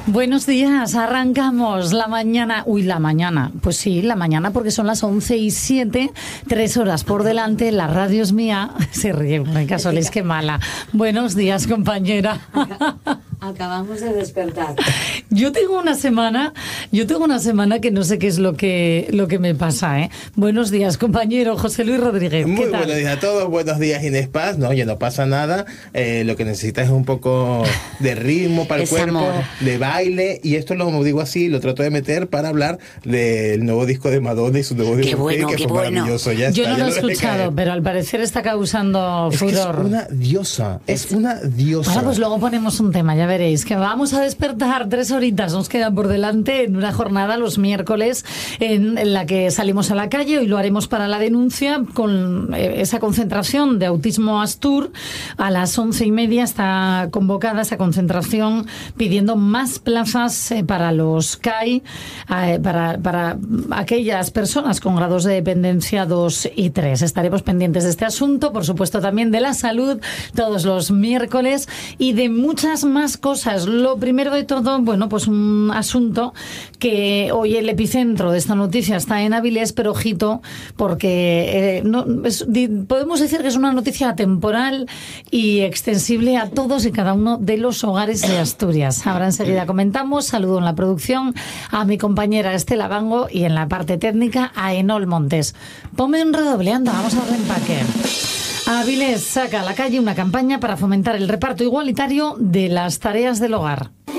Buenos días, arrancamos la mañana. Uy, la mañana. Pues sí, la mañana, porque son las 11:07, 3 horas por delante. La radio es mía. Se ríe, Mónica Solís, qué mala. Buenos días, compañera. Acabamos de despertar. Yo tengo una semana que no sé qué es lo que me pasa, ¿eh? Buenos días, compañero José Luis Rodríguez. Muy ¿Qué tal? buenos días a todos, buenos días Inés Paz. No, ya no pasa nada. Lo que necesitas es un poco de ritmo para el cuerpo, amor. de baile. Y esto lo digo así, lo trato de meter para hablar del nuevo disco de Madonna y su nuevo disco bueno, que qué fue bueno. maravilloso. Ya Yo está, no ya lo he dejé escuchado, caer. pero al parecer está causando Es que furor. es una diosa, es una diosa. Ahora pues luego ponemos un tema, ya veréis, que vamos a despertar 3 horitas, nos quedan por delante en una jornada los miércoles en la que salimos a la calle. Hoy lo haremos para la denuncia con esa concentración de Autismo Astur. A las 11:30 está convocada esa concentración pidiendo más plazas para los CAI, para aquellas personas con grados de dependencia 2 y 3. Estaremos pendientes de este asunto, por supuesto también de la salud, todos los miércoles, y de muchas más cosas. Lo primero de todo, bueno, pues un asunto que hoy el epicentro de esta noticia está en Avilés, pero ojito, porque podemos decir que es una noticia atemporal y extensible a todos y cada uno de los hogares de Asturias. Ahora enseguida comentamos. Saludo en la producción a mi compañera Estela Bango y en la parte técnica a Enol Montes. Ponme un redoble, anda, vamos a darle empaque. Avilés saca a la calle una campaña para fomentar el reparto igualitario de las tareas del hogar.